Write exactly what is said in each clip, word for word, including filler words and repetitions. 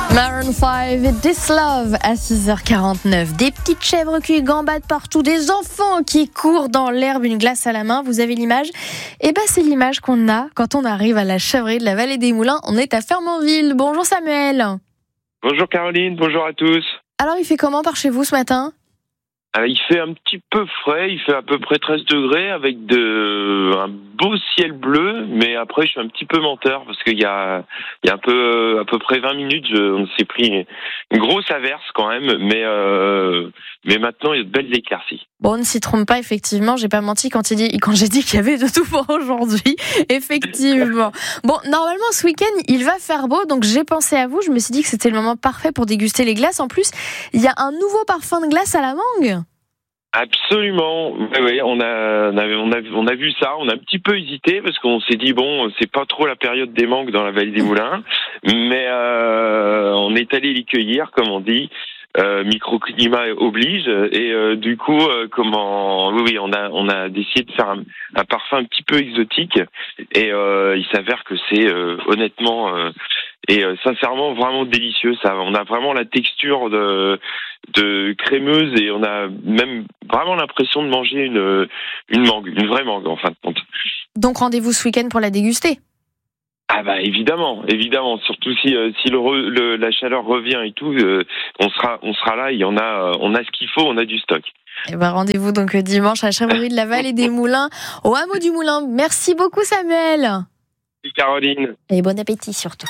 Maroon cinq et This Love à six heures quarante-neuf. Des petites chèvres qui gambadent partout, des enfants qui courent dans l'herbe, une glace à la main. Vous avez l'image ? Eh ben, c'est l'image qu'on a quand on arrive à la chèvrerie de la Vallée des Moulins. On est à Fernandville. Bonjour Samuel. Bonjour Caroline, bonjour à tous. Alors, il fait comment par chez vous ce matin ? Alors, il fait un petit peu frais, il fait à peu près treize degrés avec de, un beau ciel bleu, mais après je suis un petit peu menteur parce qu'il y a, il y a un peu, à peu près vingt minutes, je, on s'est pris une grosse averse quand même, mais, euh, mais maintenant il y a de belles éclaircies. Bon, on ne s'y trompe pas, effectivement. J'ai pas menti quand, il dit, quand j'ai dit qu'il y avait de tout pour aujourd'hui. Effectivement. Bon, normalement, ce week-end, il va faire beau, donc j'ai pensé à vous. Je me suis dit que c'était le moment parfait pour déguster les glaces. En plus, il y a un nouveau parfum de glace à la mangue. Absolument. Oui, oui, on a, on a, on a, on a vu ça. On a un petit peu hésité parce qu'on s'est dit bon, c'est pas trop la période des mangues dans la Vallée des Moulins, mais euh, on est allé les cueillir, comme on dit. Euh, microclimat oblige et euh, du coup euh, comment oui, oui on a on a décidé de faire un, un parfum un petit peu exotique et euh, il s'avère que c'est euh, honnêtement euh, et euh, sincèrement vraiment délicieux. Ça, on a vraiment la texture de de crémeuse et on a même vraiment l'impression de manger une une mangue, une vraie mangue en fin de compte. Donc rendez-vous ce week-end pour la déguster. Ah bah évidemment, évidemment. Surtout si euh, si le, re, le la chaleur revient et tout, euh, on sera on sera là. Il y en a, euh, on a ce qu'il faut, on a du stock. Et ben rendez-vous donc dimanche à la chèvrerie de la Vallée des Moulins, au hameau du Moulin. Merci beaucoup Samuel. Merci Caroline. Et bon appétit surtout.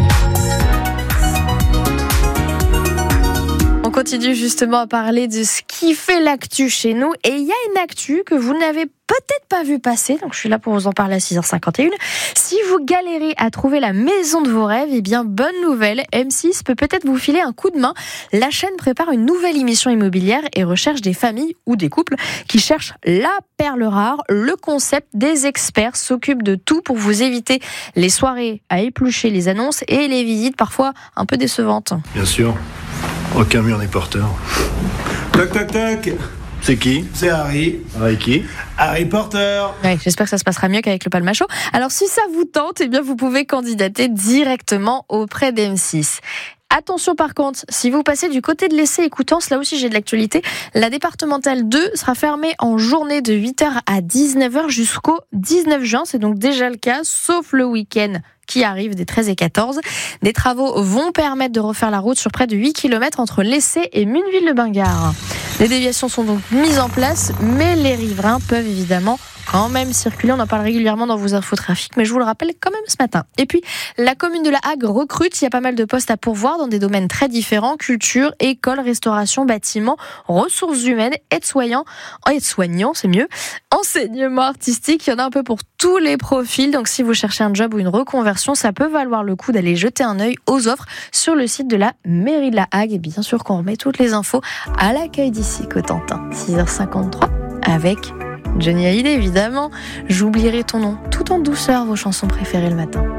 On continue justement à parler de ce qui fait l'actu chez nous. Et il y a une actu que vous n'avez peut-être pas vu passer. Donc je suis là pour vous en parler à six heures cinquante et une. Si vous galérez à trouver la maison de vos rêves, eh bien bonne nouvelle, M six peut peut-être vous filer un coup de main. La chaîne prépare une nouvelle émission immobilière et recherche des familles ou des couples qui cherchent la perle rare. Le concept des experts s'occupe de tout pour vous éviter les soirées à éplucher les annonces et les visites parfois un peu décevantes. Bien sûr. Aucun mur n'est porteur. Toc toc toc. C'est qui ? C'est Harry. Harry qui ? Harry Potter. Ouais, j'espère que ça se passera mieux qu'avec le Palmacho. Alors si ça vous tente, eh bien vous pouvez candidater directement auprès d'M six. Attention par contre, si vous passez du côté de l'Essai-Écoutance, là aussi j'ai de l'actualité, la départementale deux sera fermée en journée de huit heures à dix-neuf heures jusqu'au dix-neuf juin. C'est donc déjà le cas, sauf le week-end qui arrive des treize et quatorze. Des travaux vont permettre de refaire la route sur près de huit kilomètres entre l'Essai et Munneville-le-Bingard. Les déviations sont donc mises en place, mais les riverains peuvent évidemment quand même circuler. On en parle régulièrement dans vos infos trafic, mais je vous le rappelle quand même ce matin. Et puis, la commune de La Hague recrute. Il y a pas mal de postes à pourvoir dans des domaines très différents. Culture, école, restauration, bâtiment, ressources humaines, aide-soignants, aide-soignants, c'est mieux, enseignement artistique. Il y en a un peu pour tous les profils. Donc, si vous cherchez un job ou une reconversion, ça peut valoir le coup d'aller jeter un œil aux offres sur le site de la mairie de La Hague. Et bien sûr qu'on remet toutes les infos à l'accueil d'ici Cotentin. six heures cinquante-trois avec Johnny Hallyday, évidemment. J'oublierai ton nom tout en douceur, vos chansons préférées le matin.